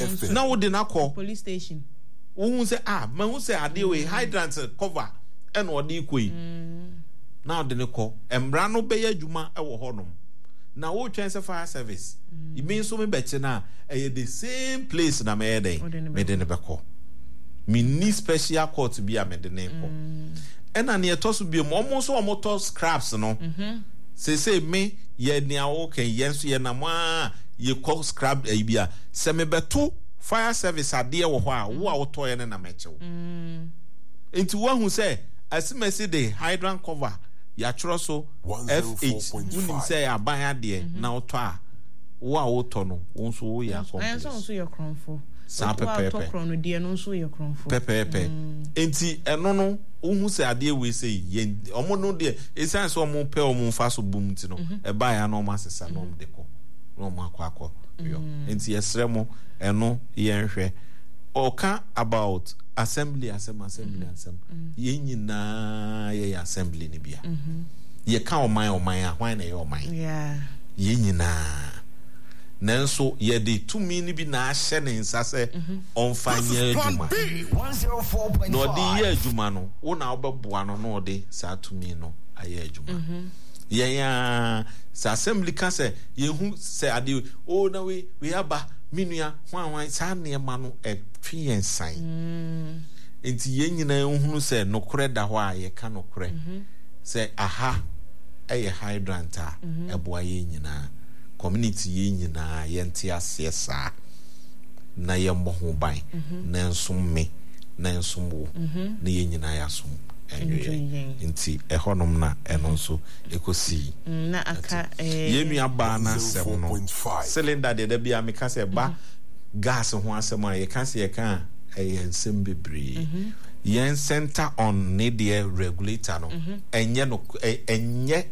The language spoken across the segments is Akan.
Now we did not call police station. Who say man who say ade we hydrant cover and what the equi. Now the call and brano be adwuma e wo honom. Now what chance fire service? It means so me better now the same place na me dey me dey be call. Me need special court to be a me dey call. And na near to be almost motor scraps no. Say me ye nia okay yenso ye na ma ye call scrap e bia se me beto fire service ade wo ho a wo a woto ye na mechew enti wo hu say asimesi the hydrant cover ya choro so FH unim say aban ade na woto a wo a woto no wo so wo ya complex ayan so ye kronfo sa pepe no de no so ye kronfo pepe enti eno no uhu se ade we say ye omo no de esan so omo pe omo fa so bum ti no e ba ya no ma sesa no de ko no ma akọ yo enti yesremo eno ye nhwe oka about assembly ye nyina ye assembly ni bia ye ka oman a hwan na ye oman ye nyina nanso ye de tumi ni bi na ahye ne nsa se onfanya adwuma no de ye adwuma no wo na obeboa no no de sa tumi no aye adwuma ye ya sa assembly ka se ye hu se ade o na we aba minua hwan sa ne ma no etwe ensan enti ye nyina hu se nokore da ho a ye ka nokore se aha eye hydrant a eboa ye nyina community ye nyina yente asesa na ye mbo ban na nsum me na nsum wo na ye nyina ya som nti ehonom na eno nso ekosi na aka ye nua ba na sem no cylinder de bia me ka se ba gas ho asem a ye ka se ye ka ensem bebre yen center on need the regulator no enye no enye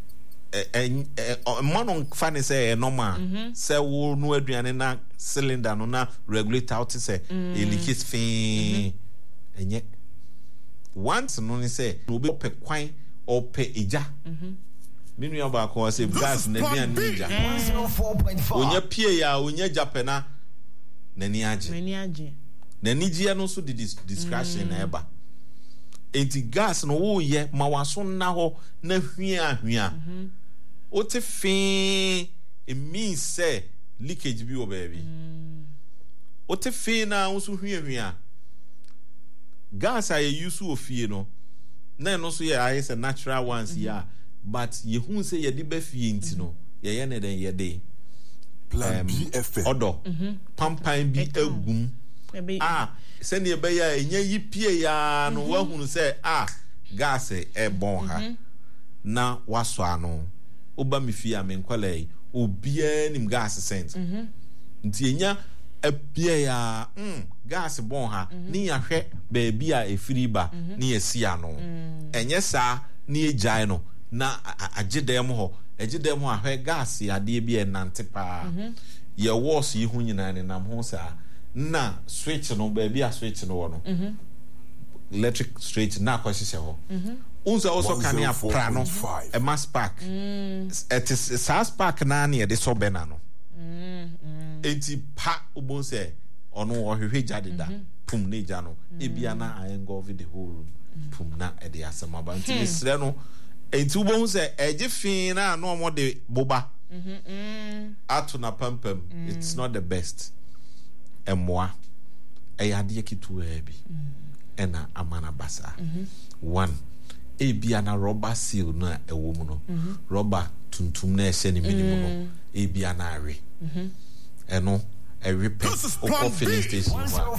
mono fane say normal say wo no aduane na cylinder no na regulator out say leakage fin enye once no ni say no be pe kwan or pe eja minu aba ko say gas na bia ni eja 104.5 onya pie ya onya japena na ni age na ni gie no so the discussion na eba enti gas no wo ye ma waso na ho na hwia o te fin it means say leakage bi o baby o te fin na wo so hwia gas I use ofie no na no so ye say natural ones ya but ye hu say ye de ba fie nti no ye ne den ye de plan BFM odo pampan bi agum send ye be ya enye yipie ya no wa hu say gas e bon ha na waso ano oba me fie amenkwalai obia nim gas sent nti enya apia ya gas bon ha ni ya hwe ba bia efiri ba ni esia no enye sa ni ejai no na agedem ho ahwe gas ya de bia nante pa ye was yi hu nyina ne nam ho sa na switch no ba bia switch no no electric switch na kwasise ho unza also can ya prano a mass pack it is sas pack na na de so bena no enti pa ubon say ono ohwehwe jade da pum na ja no ebia na I engulf the whole room pum na e de asema ba enti sre no enti ubon say eje fin na no mo de boba ato na pampam it's not the best emwa eyade kitu abi ena amana basa one ebia na rubber seal na ewo mu no rubber tuntum na ehye ni minimum no ebia na awe eno a repair or filling station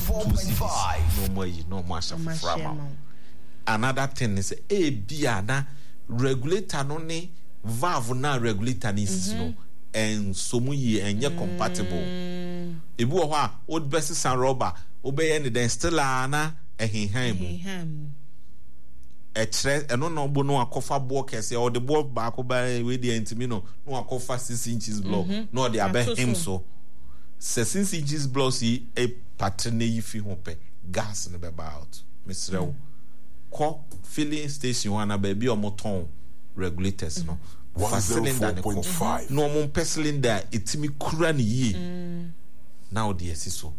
2 no more frama another thing is ebia na regulator no ne valve na regulator ni no en somu yi enye compatible ebi wo ho a old best san rubber obeye ne den still na ehinhan mu etre eno no bo no akofa bo kese o de bo ba ko ba we de antimi no akofa 6 inches block no de abe him so 6 inches block si e pattern yi fi ho pe gas no be out misrew ko filling station wana ba bi o moton regulators no cylinder no mo cylinder etimi kura ni yi now de esiso